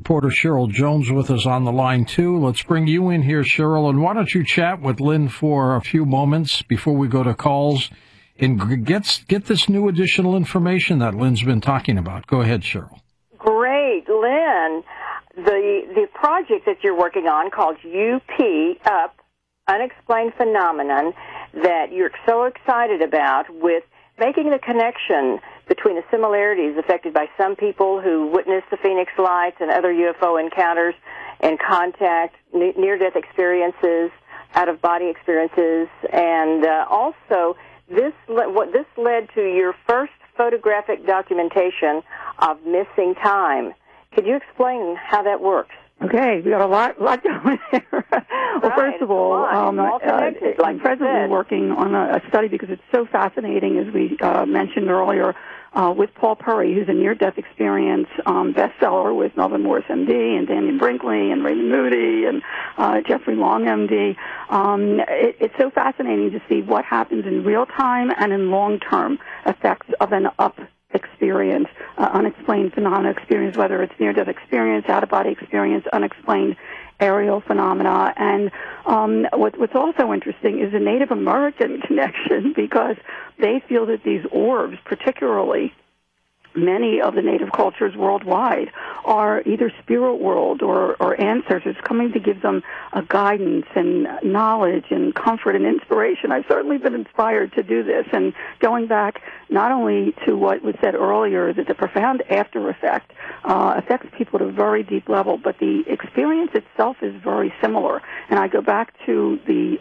reporter Cheryl Jones with us on the line, too. Let's bring you in here, Cheryl, and why don't you chat with Lynn for a few moments before we go to calls and get this new additional information that Lynn's been talking about. Go ahead, Cheryl. Great. Lynn, the project that you're working on called UP, Unexplained Phenomenon, that you're so excited about with making the connection between the similarities affected by some people who witnessed the Phoenix Lights and other UFO encounters and contact, near-death experiences, out-of-body experiences, and also this led to your first photographic documentation of missing time. Could you explain how that works? Okay, we got a lot going there. Well, first of all, I'm presently working on a study because it's so fascinating, as we mentioned earlier, with Paul Perry, who's a near-death experience bestseller with Melvin Morris, M.D., and Daniel Brinkley, and Raymond Moody, and Jeffrey Long, M.D. It's so fascinating to see what happens in real time and in long-term effects of an experience, unexplained phenomena experience, whether it's near-death experience, out-of-body experience, unexplained aerial phenomena. And what's also interesting is the Native American connection, because they feel that these orbs, particularly many of the native cultures worldwide, are either spirit world or ancestors coming to give them a guidance and knowledge and comfort and inspiration. I've certainly been inspired to do this, and going back not only to what was said earlier, that the profound after effect affects people at a very deep level, but the experience itself is very similar. And I go back to the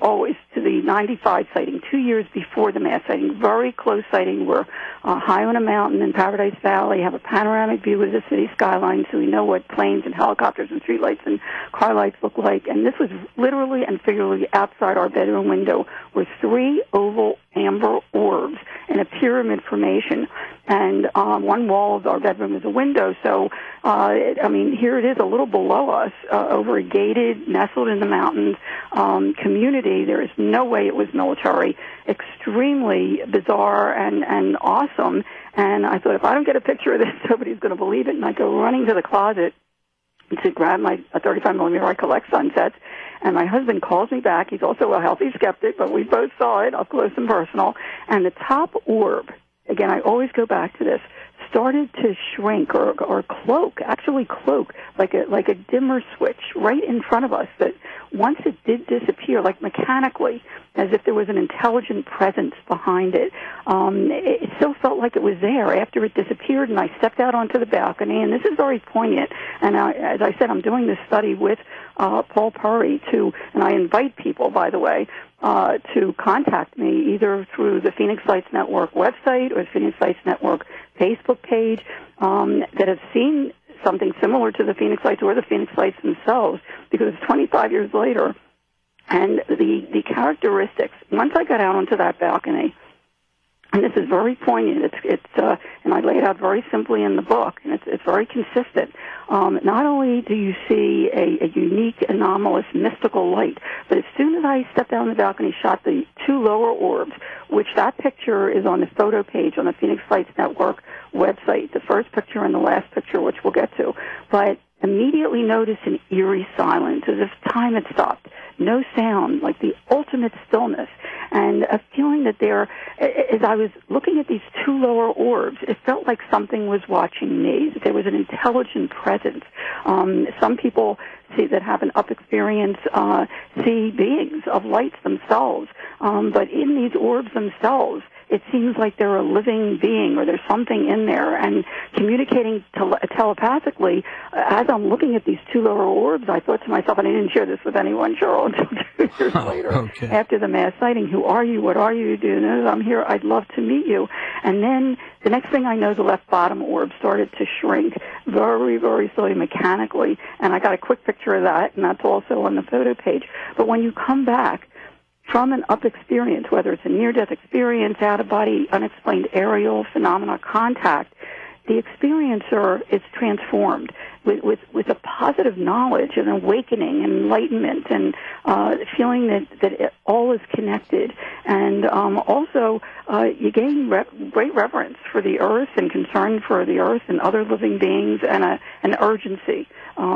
95 sighting, 2 years before the mass sighting, very close sighting. We're high on a mountain in Paradise Valley, have a panoramic view of the city skyline, so we know what planes and helicopters and streetlights and car lights look like. And this was literally and figuratively outside our bedroom window were 3 oval amber orbs in a pyramid formation. And one wall of our bedroom is a window, so, here it is a little below us, over a gated, nestled in the mountains community. There is no way it was military. Extremely bizarre and awesome. And I thought, if I don't get a picture of this, nobody's going to believe it. And I go running to the closet to grab my 35mm. I collect sunsets. And my husband calls me back. He's also a healthy skeptic, but we both saw it up close and personal. And the top orb, again, I always go back to this, started to shrink or cloak like a dimmer switch right in front of us, that once it did disappear, like mechanically, as if there was an intelligent presence behind it, it still felt like it was there after it disappeared. And I stepped out onto the balcony, and this is very poignant. And as I said, I'm doing this study with Paul Perry and I invite people, by the way, to contact me either through the Phoenix Lights Network website or the Phoenix Lights Network Facebook page that have seen something similar to the Phoenix Lights or the Phoenix Lights themselves, because it's 25 years later. And the characteristics, once I got out onto that balcony, and this is very poignant, and I lay it out very simply in the book, and it's very consistent. Not only do you see a unique, anomalous, mystical light, but as soon as I stepped out on the balcony, shot the 2 lower orbs, which that picture is on the photo page on the Phoenix Lights Network website, the first picture and the last picture, which we'll get to, but immediately noticed an eerie silence, as if time had stopped. No sound, like the ultimate stillness, and a feeling that as I was looking at these 2 lower orbs, it felt like something was watching me, that there was an intelligent presence. Some people that have an up experience see beings of lights themselves, but in these orbs themselves, it seems like they're a living being, or there's something in there. And communicating telepathically, as I'm looking at these 2 lower orbs, I thought to myself, and I didn't share this with anyone, Cheryl, until 2 years later, after the mass sighting, who are you? What are you doing? I'm here. I'd love to meet you. And then the next thing I know, the left bottom orb started to shrink very, very slowly, mechanically. And I got a quick picture of that, and that's also on the photo page. But when you come back from an up experience, whether it's a near-death experience, out-of-body, unexplained aerial phenomena, contact, the experiencer is transformed with a positive knowledge and awakening and enlightenment and feeling that all is connected. And also you gain great reverence for the earth and concern for the earth and other living beings, and an urgency.